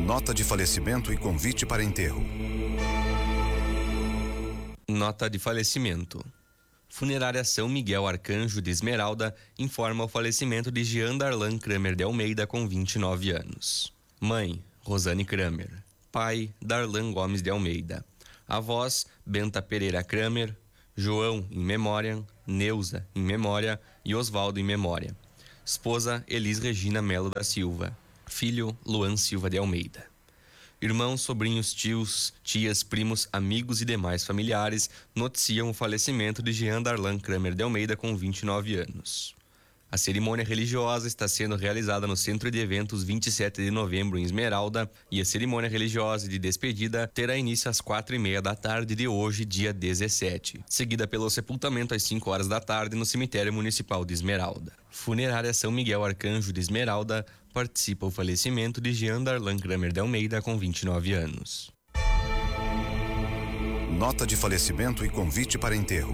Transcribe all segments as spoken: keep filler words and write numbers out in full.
Nota de falecimento e convite para enterro. Nota de falecimento. Funerária São Miguel Arcanjo de Esmeralda informa o falecimento de Jean Darlan Kramer de Almeida, com vinte e nove anos. Mãe, Rosane Kramer. Pai, Darlan Gomes de Almeida. Avós, Benta Pereira Kramer. João, em memória. Neuza, em memória. E Osvaldo, em memória. Esposa, Elis Regina Melo da Silva. Filho, Luan Silva de Almeida. Irmãos, sobrinhos, tios, tias, primos, amigos e demais familiares noticiam o falecimento de Jean Darlan Kramer de Almeida, com vinte e nove anos. A cerimônia religiosa está sendo realizada no Centro de Eventos vinte e sete de novembro, em Esmeralda, e a cerimônia religiosa de despedida terá início às quatro e meia da tarde de hoje, dia dezessete, seguida pelo sepultamento às cinco horas da tarde no Cemitério Municipal de Esmeralda. Funerária São Miguel Arcanjo de Esmeralda participa o falecimento de Jean Darlan Kramer de Almeida, com vinte e nove anos. Nota de falecimento e convite para enterro.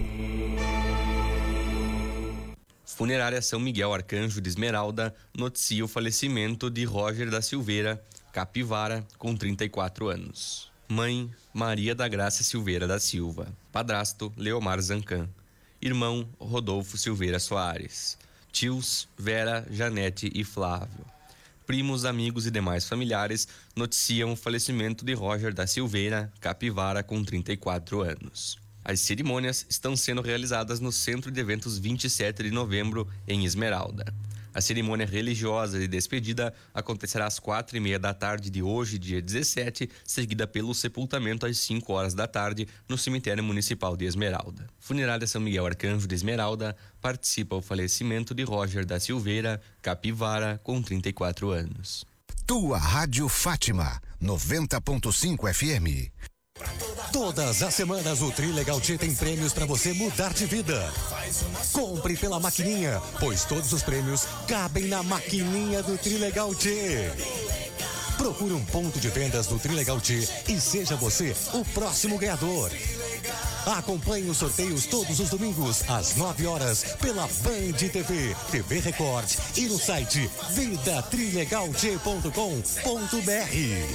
Funerária São Miguel Arcanjo de Esmeralda noticia o falecimento de Roger da Silveira Capivara, com trinta e quatro anos. Mãe, Maria da Graça Silveira da Silva. Padrasto, Leomar Zancan. Irmão, Rodolfo Silveira Soares. Tios, Vera, Janete e Flávio. Primos, amigos e demais familiares noticiam o falecimento de Roger da Silveira Capivara, com trinta e quatro anos. As cerimônias estão sendo realizadas no Centro de Eventos vinte e sete de novembro, em Esmeralda. A cerimônia religiosa de despedida acontecerá às quatro e meia da tarde de hoje, dia dezessete, seguida pelo sepultamento às cinco horas da tarde no Cemitério Municipal de Esmeralda. Funerária São Miguel Arcanjo de Esmeralda participa o falecimento de Roger da Silveira Capivara, com trinta e quatro anos. Tua Rádio Fátima, noventa ponto cinco F M. Todas as semanas o Trilegal T tem prêmios para você mudar de vida. Compre pela maquininha, pois todos os prêmios cabem na maquininha do Trilegal T. Procure um ponto de vendas do Trilegal T e seja você o próximo ganhador. Acompanhe os sorteios todos os domingos às nove horas pela Band T V, T V Record e no site vida trilegal t ponto com ponto b r.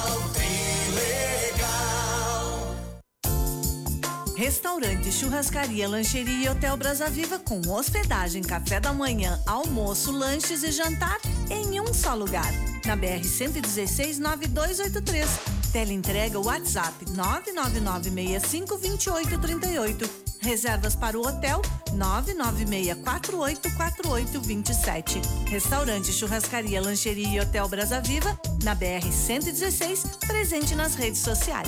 Restaurante, churrascaria, lancheria e Hotel Brasa Viva, com hospedagem, café da manhã, almoço, lanches e jantar em um só lugar. Na B R cento e dezesseis, nove dois oito três. Teleentrega WhatsApp nove nove nove seis cinco dois oito três oito. Reservas para o hotel nove nove seis quatro oito quatro oito dois sete. Restaurante, churrascaria, lancheria e Hotel Brasa Viva, na B R cento e dezesseis, presente nas redes sociais.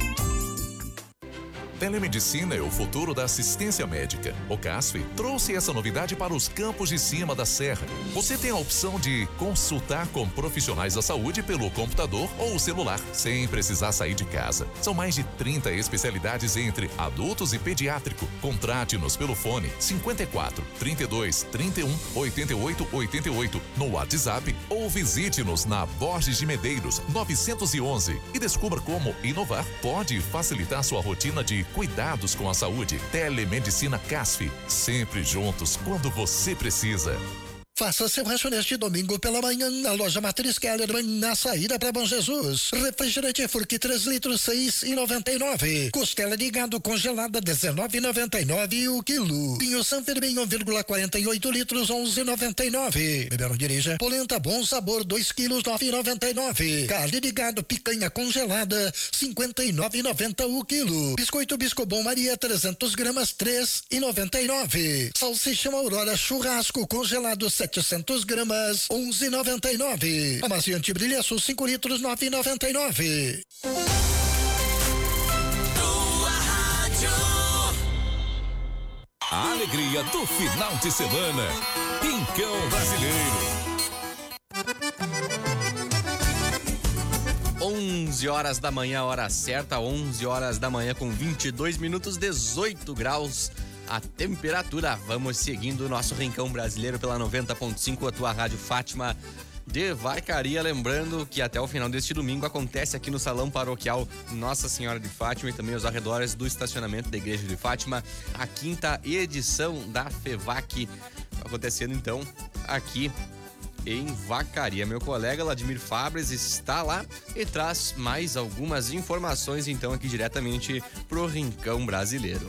Telemedicina é o futuro da assistência médica. O CASF trouxe essa novidade para os campos de cima da serra. Você tem a opção de consultar com profissionais da saúde pelo computador ou celular, sem precisar sair de casa. São mais de trinta especialidades entre adultos e pediátrico. Contrate-nos pelo fone cinquenta e quatro, trinta e dois, trinta e um, oitenta e oito, oitenta e oito no WhatsApp ou visite-nos na Borges de Medeiros novecentos e onze e descubra como inovar pode facilitar sua rotina de cuidados com a saúde. Telemedicina CASF, sempre juntos quando você precisa. Faça seu rancho neste domingo pela manhã na loja Matriz Kellerman, na saída para Bom Jesus. Refrigerante Furque três litros, seis e noventa e nove. Costela de gado congelada dezenove e noventa e nove o quilo. Vinho San Firmin um vírgula quarenta e oito litros, onze e noventa e nove. Beber não dirija. Polenta Bom Sabor dois quilos, nove e noventa e nove. Carne de gado picanha congelada cinquenta e nove e noventa o quilo. Biscoito Biscobon Maria trezentos gramas, três e noventa e nove. Salsicha Aurora churrasco congelado setecentos gramas, onze e noventa e nove. Amaciante Brilha Sul cinco litros, nove e noventa e nove. A alegria do final de semana. Pincão Brasileiro. onze horas da manhã, hora certa, onze horas da manhã com vinte e dois minutos, dezoito graus. A temperatura. Vamos seguindo o nosso Rincão Brasileiro pela noventa ponto cinco, a tua Rádio Fátima de Vacaria. Lembrando que até o final deste domingo acontece aqui no Salão Paroquial Nossa Senhora de Fátima e também aos arredores do estacionamento da Igreja de Fátima, a quinta edição da FEVAC, acontecendo então aqui em Vacaria. Meu colega Vladimir Fabres está lá e traz mais algumas informações, então, aqui diretamente pro Rincão Brasileiro.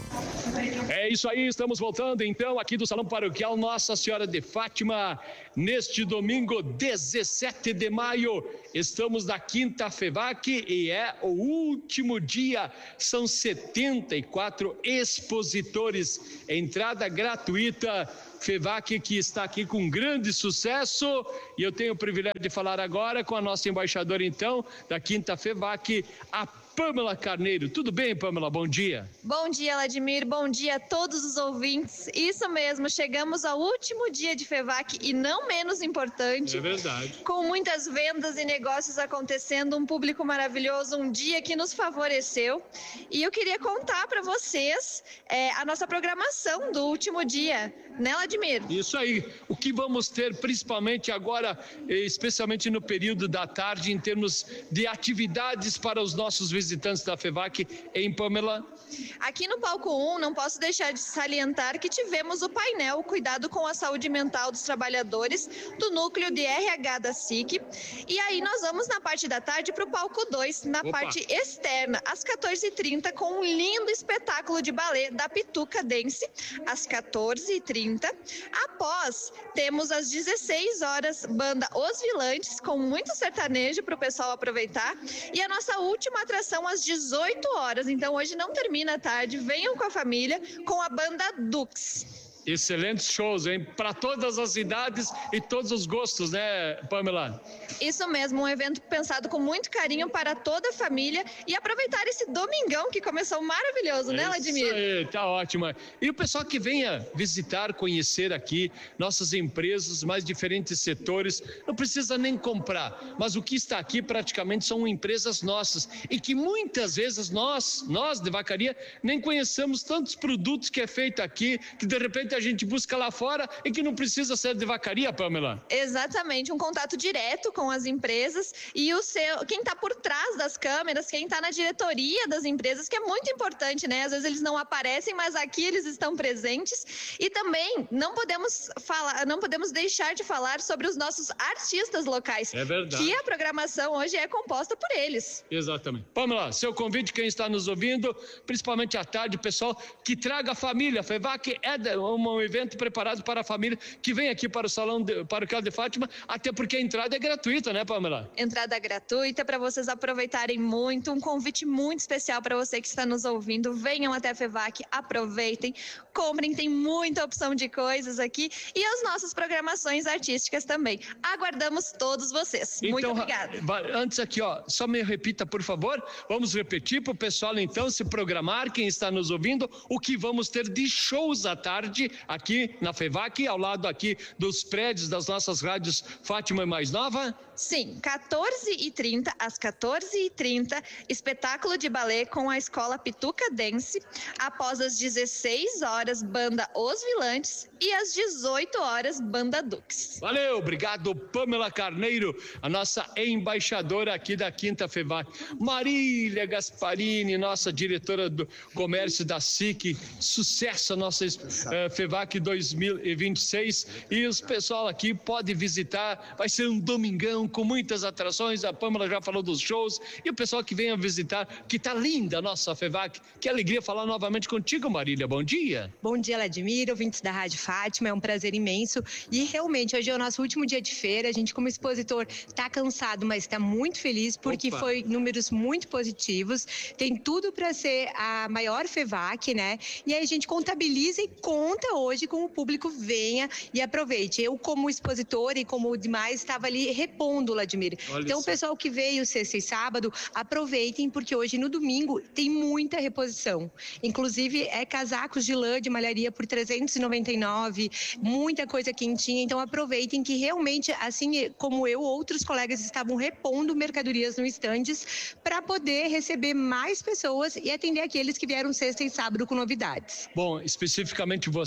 É isso aí, estamos voltando então aqui do Salão Paroquial Nossa Senhora de Fátima, neste domingo dezessete de maio. Estamos na Quinta FEVAC e é o último dia. São setenta e quatro expositores, entrada gratuita. FEVAC que está aqui com grande sucesso, e eu tenho o privilégio de falar agora com a nossa embaixadora então da Quinta FEVAC, a Pamela Carneiro. Tudo bem, Pamela? Bom dia. Bom dia, Vladimir. Bom dia a todos os ouvintes. Isso mesmo, chegamos ao último dia de FEVAC e não menos importante. É verdade. Com muitas vendas e negócios acontecendo, um público maravilhoso, um dia que nos favoreceu. E eu queria contar para vocês é, a nossa programação do último dia, né, Vladimir? Isso aí. O que vamos ter principalmente agora, especialmente no período da tarde, em termos de atividades para os nossos visitantes da FEVAC, em Pamela? Aqui no palco um, não posso deixar de salientar que tivemos o painel Cuidado com a Saúde Mental dos Trabalhadores do Núcleo de R H da S I C. E aí nós vamos na parte da tarde para o palco dois, na Opa. parte externa, às quatorze e trinta, com um lindo espetáculo de balé da Pituca Dance, às quatorze e trinta. Após, temos às dezesseis horas, banda Os Vilantes, com muito sertanejo para o pessoal aproveitar. E a nossa última atração às dezoito horas, então hoje não termina a tarde, venham com a família, com a banda Dux. Excelentes shows, hein? Para todas as idades e todos os gostos, né, Pamela? Isso mesmo, um evento pensado com muito carinho para toda a família e aproveitar esse domingão que começou maravilhoso, né, Vladimir? Isso aí, tá ótimo. E o pessoal que venha visitar, conhecer aqui nossas empresas, mais diferentes setores, não precisa nem comprar, mas o que está aqui praticamente são empresas nossas e que muitas vezes nós, nós de Vacaria, nem conhecemos tantos produtos que é feito aqui, que de repente a gente busca lá fora e que não precisa ser de Vacaria, Pamela. Exatamente, um contato direto com as empresas e o seu, quem está por trás das câmeras, quem está na diretoria das empresas, que é muito importante, né? Às vezes eles não aparecem, mas aqui eles estão presentes. E também não podemos falar, não podemos deixar de falar sobre os nossos artistas locais. É verdade. Que a programação hoje é composta por eles. Exatamente. Pamela, seu convite, quem está nos ouvindo, principalmente à tarde, pessoal, que traga a família. FEVAC é uma um evento preparado para a família que vem aqui para o Salão de, Paroquial de Fátima, até porque a entrada é gratuita, né, Pamela? Entrada gratuita para vocês aproveitarem muito, um convite muito especial para você que está nos ouvindo. Venham até a FEVAC, aproveitem, comprem, tem muita opção de coisas aqui e as nossas programações artísticas também. Aguardamos todos vocês. Então, muito obrigada. Antes aqui, ó, só me repita, por favor, vamos repetir para o pessoal então se programar, quem está nos ouvindo, o que vamos ter de shows à tarde aqui na FEVAC, ao lado aqui dos prédios das nossas rádios Fátima e Mais Nova? Sim, quatorze e trinta, às quatorze e trinta, espetáculo de balé com a Escola Pituca Dance. Após as dezesseis horas, banda Os Vilantes. E às dezoito horas, banda Dux. Valeu, obrigado, Pamela Carneiro, a nossa embaixadora aqui da Quinta FEVAC. Marília Gasparini, nossa diretora do comércio da S I C. Sucesso a nossa uh, FEVAC dois mil e vinte e seis. E os pessoal aqui pode visitar, vai ser um domingão com muitas atrações, a Pamela já falou dos shows, e o pessoal que venha visitar, que tá linda a nossa FEVAC. Que alegria falar novamente contigo, Marília, bom dia. Bom dia, Vladimir, ouvintes da Rádio Fátima, é um prazer imenso, e realmente hoje é o nosso último dia de feira, a gente como expositor tá cansado, mas está muito feliz, porque Opa. foi números muito positivos, tem tudo para ser a maior FEVAC, né, e aí a gente contabiliza e conta hoje com o público venha e aproveite. Eu como expositor e como demais estava ali repondo, Vladimir. Olha então, isso. O pessoal que veio sexta e sábado, aproveitem, porque hoje no domingo tem muita reposição. Inclusive, é casacos de lã de malharia por trezentos e noventa e nove, muita coisa quentinha. Então, aproveitem que realmente, assim como eu, outros colegas estavam repondo mercadorias no estandes para poder receber mais pessoas e atender aqueles que vieram sexta e sábado com novidades. Bom, especificamente você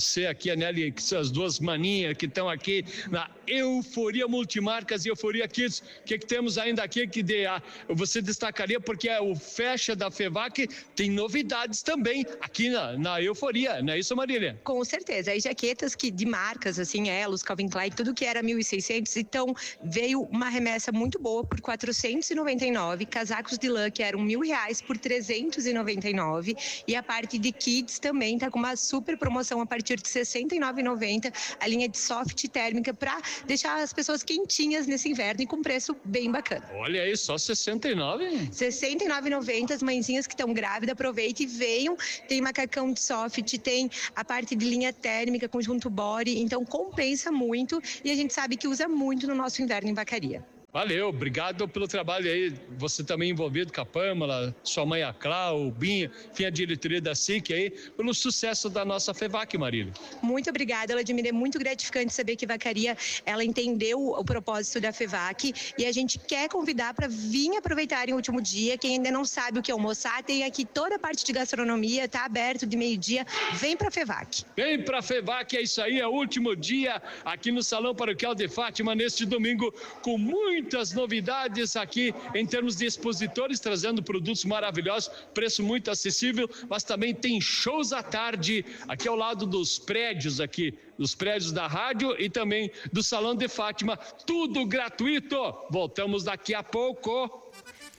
você aqui, a Nelly, que são as duas maninhas que estão aqui na Euforia Multimarcas e Euforia Kids. O que, que temos ainda aqui que de, ah, você destacaria, porque é o Fecha da FEVAC tem novidades também aqui na, na Euforia, não é isso, Marília? Com certeza, as jaquetas que, de marcas, assim, Elos, Calvin Klein, tudo que era mil e seiscentos, então veio uma remessa muito boa por quatrocentos e noventa e nove, casacos de lã que eram mil reais por trezentos e noventa e nove, e a parte de Kids também tá com uma super promoção a partir de sessenta e nove reais e noventa centavos, a linha de soft térmica para deixar as pessoas quentinhas nesse inverno e com preço bem bacana. Olha aí, só sessenta e nove reais? sessenta e nove reais e noventa centavos, as mãezinhas que estão grávidas, aproveite e venham. Tem macacão de soft, tem a parte de linha térmica, conjunto body, então compensa muito e a gente sabe que usa muito no nosso inverno em Vacaria. Valeu, obrigado pelo trabalho aí, você também envolvido com a Pâmela, sua mãe a Clau, o Binha, enfim, a diretoria da S I C aí, pelo sucesso da nossa FEVAC, Marília. Muito obrigada, Vladimir, é muito gratificante saber que Vacaria, ela entendeu o propósito da FEVAC e a gente quer convidar para vir aproveitarem o último dia. Quem ainda não sabe o que almoçar, tem aqui toda a parte de gastronomia, tá aberto de meio-dia, vem para a FEVAC. Vem para a FEVAC, é isso aí, é o último dia aqui no Salão Paroquial de Fátima, neste domingo, com muito muitas novidades aqui em termos de expositores, trazendo produtos maravilhosos, preço muito acessível, mas também tem shows à tarde aqui ao lado dos prédios aqui, dos prédios da rádio e também do Salão de Fátima, tudo gratuito. Voltamos daqui a pouco.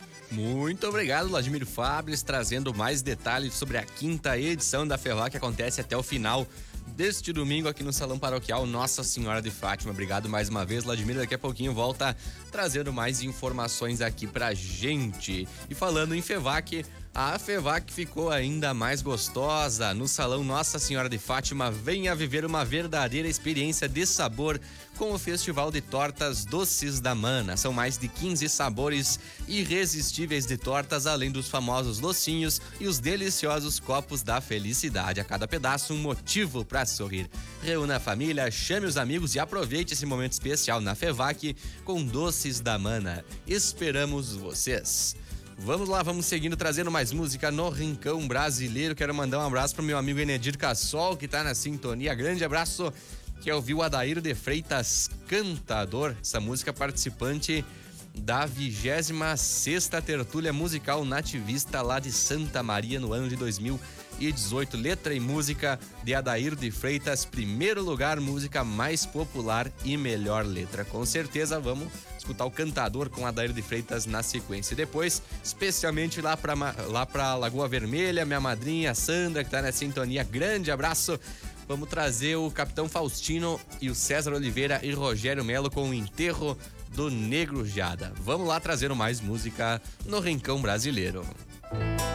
Muito obrigado, Vladimir Fables, trazendo mais detalhes sobre a quinta edição da FEVAC que acontece até o final deste domingo aqui no Salão Paroquial Nossa Senhora de Fátima. Obrigado mais uma vez, Vladimir. Daqui a pouquinho volta trazendo mais informações aqui pra gente. E falando em FEVAC, a FEVAC ficou ainda mais gostosa. No Salão Nossa Senhora de Fátima, venha viver uma verdadeira experiência de sabor com o Festival de Tortas Doces da Mana. São mais de quinze sabores irresistíveis de tortas, além dos famosos docinhos e os deliciosos copos da felicidade. A cada pedaço, um motivo para sorrir. Reúna a família, chame os amigos e aproveite esse momento especial na FEVAC com Doces da Mana. Esperamos vocês! Vamos lá, vamos seguindo, trazendo mais música no Rincão Brasileiro. Quero mandar um abraço pro meu amigo Enedir Cassol, que tá na sintonia. Grande abraço, que ouviu o Adair de Freitas, Cantador. Essa música participante da vigésima sexta Tertúlia Musical Nativista lá de Santa Maria no ano de dois mil e dezoito. Letra e música de Adair de Freitas, primeiro lugar, música mais popular e melhor letra. Com certeza vamos escutar o Cantador com Adair de Freitas na sequência. E depois, especialmente lá pra, lá pra Lagoa Vermelha, minha madrinha Sandra, que tá na sintonia. Grande abraço. Vamos trazer o Capitão Faustino e o César Oliveira e Rogério Melo com o Enterro do Negro Jada. Vamos lá trazer mais música no Rincão Brasileiro.